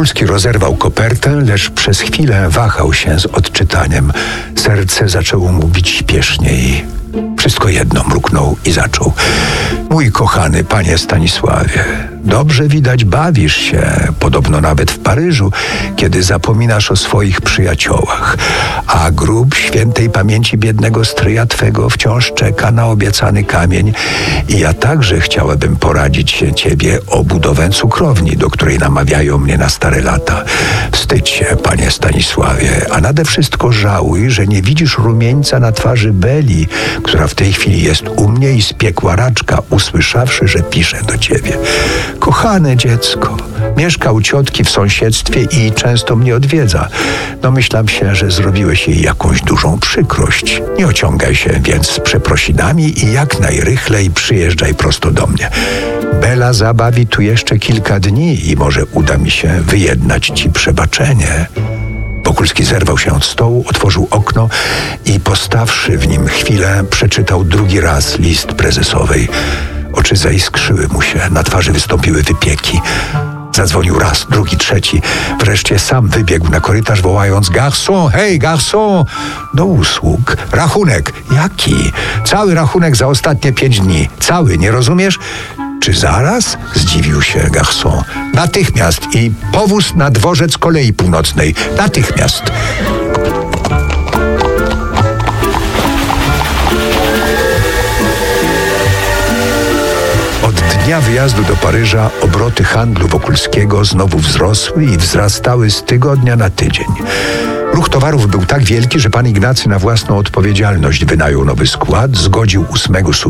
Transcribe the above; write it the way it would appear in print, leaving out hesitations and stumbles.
Wokulski rozerwał kopertę, lecz przez chwilę wahał się z odczytaniem. Serce zaczęło mu bić śpieszniej. Wszystko jedno, mruknął i zaczął. Mój kochany panie Stanisławie, dobrze widać bawisz się, podobno nawet w Paryżu, kiedy zapominasz o swoich przyjaciołach. A grób świętej pamięci biednego stryja twego wciąż czeka na obiecany kamień i ja także chciałabym poradzić się ciebie o budowę cukrowni, do której namawiają mnie na stare lata. Wstydź się, panie Stanisławie, a nade wszystko żałuj, że nie widzisz rumieńca na twarzy Beli, która w tej chwili jest u mnie i spiekła raczka, usłyszawszy, że piszę do ciebie. Kochane dziecko, mieszka u ciotki w sąsiedztwie i często mnie odwiedza. Domyślam się, że zrobiłeś jej jakąś dużą przykrość. Nie ociągaj się więc z przeprosinami i jak najrychlej przyjeżdżaj prosto do mnie. Bela zabawi tu jeszcze kilka dni i może uda mi się wyjednać ci przebaczenie. Wokulski zerwał się od stołu, otworzył okno i postawszy w nim chwilę, przeczytał drugi raz list prezesowej. Oczy zaiskrzyły mu się, na twarzy wystąpiły wypieki. Zadzwonił raz, drugi, trzeci. Wreszcie sam wybiegł na korytarz, wołając: Garçon, hej, garçon! Do usług. Rachunek. Jaki? Cały rachunek za ostatnie 5 dni. Cały, nie rozumiesz? Czy zaraz? Zdziwił się garçon. Natychmiast i powóz na dworzec Kolei Północnej. Natychmiast. Od dnia wyjazdu do Paryża obroty handlu Wokulskiego znowu wzrosły i wzrastały z tygodnia na tydzień. Ruch towarów był tak wielki, że pan Ignacy na własną odpowiedzialność wynajął nowy skład, zgodził 8